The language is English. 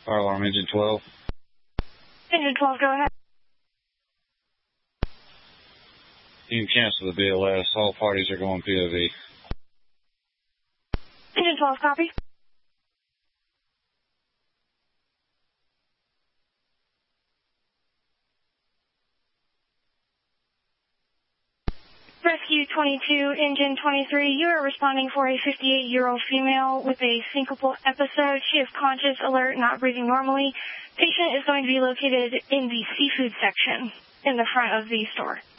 Fire alarm engine 12. Engine 12, go ahead. You can cancel the BLS. All parties are going POV. Engine 12, copy. Rescue 22, Engine 23, you are responding for a 58-year-old female with a syncopal episode. She is conscious, alert, not breathing normally. Patient is going to be located in the seafood section in the front of the store.